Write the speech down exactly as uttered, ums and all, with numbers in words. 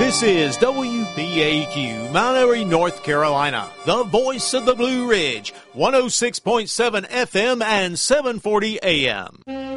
This is W B A Q, Mount Airy, North Carolina, the voice of the Blue Ridge, one oh six point seven F M and seven forty A M.